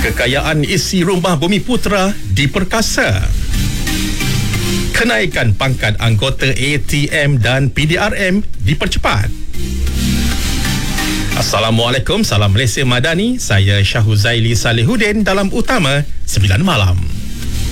Kekayaan isi rumah Bumi Putra diperkasa. Kenaikan pangkat anggota ATM dan PDRM dipercepat. Assalamualaikum, salam Malaysia Madani. Saya Syahuzaili Salihuddin dalam Utama 9 Malam.